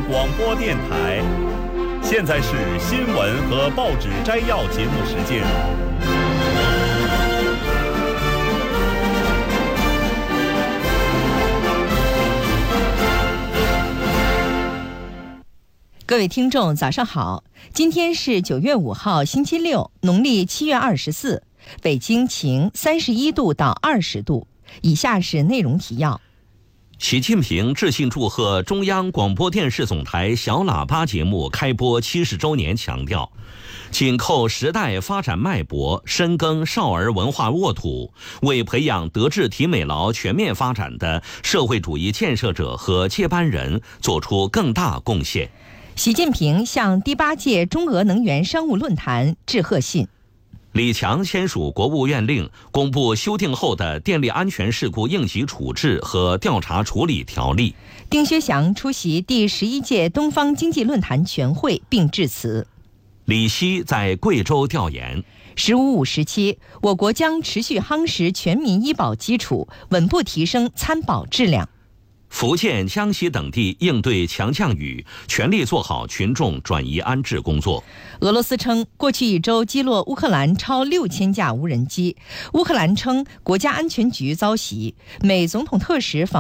广播电台。现在是新闻和报纸摘要节目时间。 各位听众早上好，今天是9月5号星期六，农历7月24，北京晴，31度到20度。以下是内容提要。 习近平致信祝贺中央广播电视总台小喇叭节目开播70周年，强调紧扣时代发展脉搏，深耕少儿文化沃土，为培养德智体美劳全面发展的社会主义建设者和接班人做出更大贡献。 习近平向第8届中俄能源商务论坛致贺信。 李强签署国务院令，公布修订后的电力安全事故应急处置和调查处理条例。 丁薛祥出席第11届东方经济论坛全会并致辞。 李希在贵州调研。 15、57，我国将持续夯实全民医保基础，稳步提升参保质量。 福建、江西等地应对强降雨，全力做好群众转移安置工作。 俄罗斯称，过去1周击落乌克兰超6000架无人机。乌克兰称，国家安全局遭袭。美总统特使访